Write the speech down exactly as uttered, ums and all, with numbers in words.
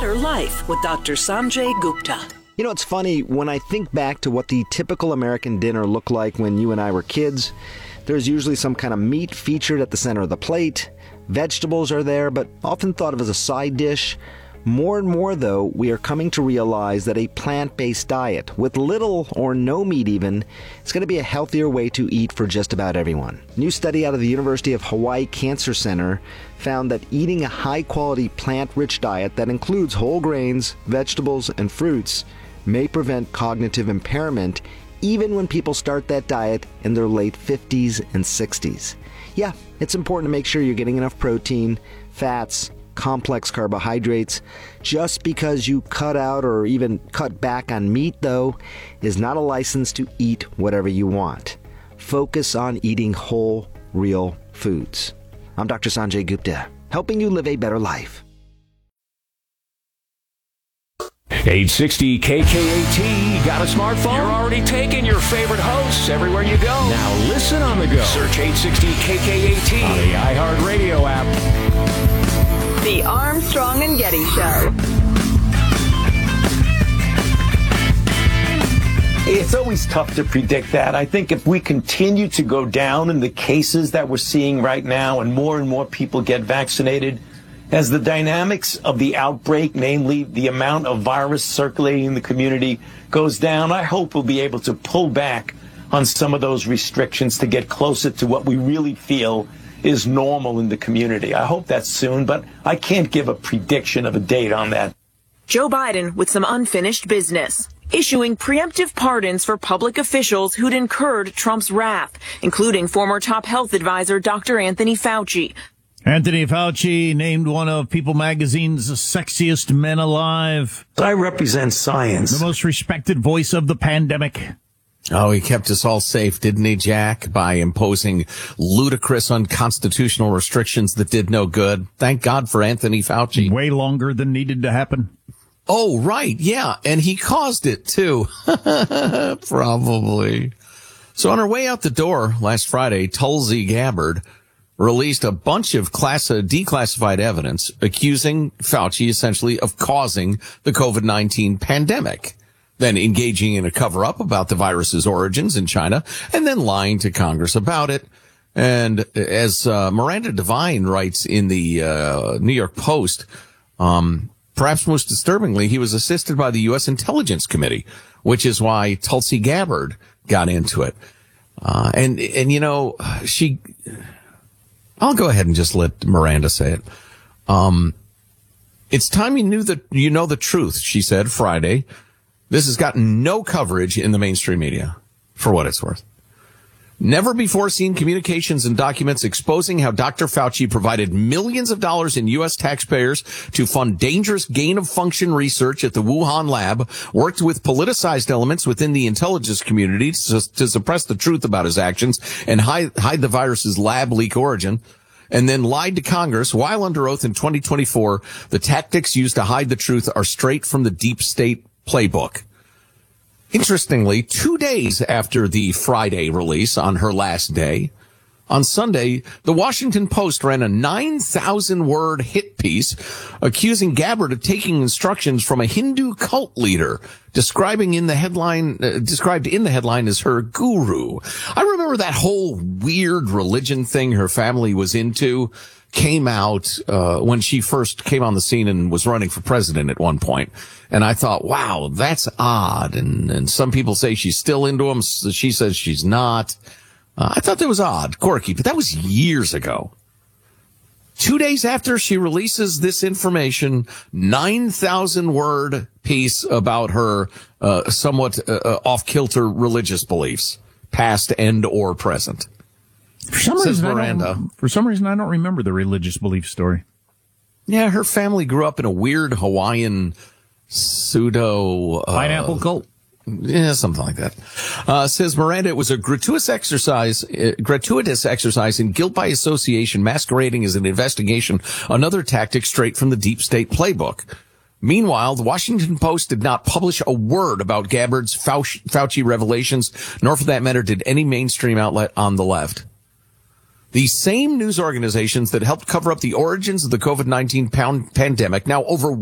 better life with Doctor Sanjay Gupta. You know, it's funny, when I think back to what the typical American dinner looked like when you and I were kids, there's usually some kind of meat featured at the center of the plate. Vegetables are there, but often thought of as a side dish. More and more, though, we are coming to realize that a plant-based diet, with little or no meat even, is going to be a healthier way to eat for just about everyone. A new study out of the University of Hawaii Cancer Center found that eating a high-quality plant-rich diet that includes whole grains, vegetables, and fruits may prevent cognitive impairment even when people start that diet in their late fifties and sixties. Yeah, it's important to make sure you're getting enough protein, fats, complex carbohydrates. Just because you cut out or even cut back on meat, though, is not a license to eat whatever you want. Focus on eating whole, real foods. I'm Doctor Sanjay Gupta, helping you live a better life. eight sixty K K A T. Got a smartphone? You're already taking your favorite hosts everywhere you go. Now listen on the go. Search eight sixty K K A T on the iHeartRadio app. The Armstrong and Getty Show. It's always tough to predict that. I think if we continue to go down in the cases that we're seeing right now and more and more people get vaccinated, as the dynamics of the outbreak, namely the amount of virus circulating in the community, goes down, I hope we'll be able to pull back on some of those restrictions to get closer to what we really feel is normal in the community. I hope that's soon, but I can't give a prediction of a date on that. Joe Biden with some unfinished business, issuing preemptive pardons for public officials who'd incurred Trump's wrath, including former top health advisor Doctor Anthony Fauci. Anthony Fauci named one of People magazine's sexiest men alive. I represent science. The most respected voice of the pandemic. Oh, he kept us all safe, didn't he, Jack, by imposing ludicrous unconstitutional restrictions that did no good. Thank God for Anthony Fauci. Way longer than needed to happen. Oh, right. Yeah. And he caused it, too. Probably. So on her way out the door last Friday, Tulsi Gabbard released a bunch of class, uh, declassified evidence accusing Fauci essentially of causing the COVID nineteen pandemic, then engaging in a cover-up about the virus's origins in China, and then lying to Congress about it. And as uh, Miranda Devine writes in the uh, New York Post, um, perhaps most disturbingly, he was assisted by the U S Intelligence Committee, which is why Tulsi Gabbard got into it. Uh, and, and, you know, she, I'll go ahead and just let Miranda say it. Um, it's time you knew that, you know the truth, she said Friday. This has gotten no coverage in the mainstream media, for what it's worth. Never before seen communications and documents exposing how Doctor Fauci provided millions of dollars in U S taxpayers to fund dangerous gain-of-function research at the Wuhan lab, worked with politicized elements within the intelligence community to, to suppress the truth about his actions and hide, hide the virus's lab leak origin, and then lied to Congress while under oath in twenty twenty-four. The tactics used to hide the truth are straight from the deep state playbook. Interestingly, two days after the Friday release on her last day, on Sunday, the Washington Post ran a nine thousand word hit piece accusing Gabbard of taking instructions from a Hindu cult leader, describing in the headline, uh, described in the headline as her guru. I remember that whole weird religion thing her family was into came out uh when she first came on the scene and was running for president at one point. And I thought, wow, that's odd. And, and some people say she's still into him. She says she's not. Uh, I thought that was odd, quirky, but that was years ago. Two days after she releases this information, nine thousand word piece about her uh, somewhat uh, off-kilter religious beliefs, past and or present. For some Says reason, Miranda. I don't, for some reason, I don't remember the religious belief story. Yeah, her family grew up in a weird Hawaiian pseudo uh, pineapple cult. Yeah, something like that. Uh, says Miranda, it was a gratuitous exercise, uh, gratuitous exercise in guilt by association, masquerading as an investigation, another tactic straight from the deep state playbook. Meanwhile, the Washington Post did not publish a word about Gabbard's Fauci, Fauci revelations, nor for that matter did any mainstream outlet on the left. The same news organizations that helped cover up the origins of the COVID nineteen pandemic now over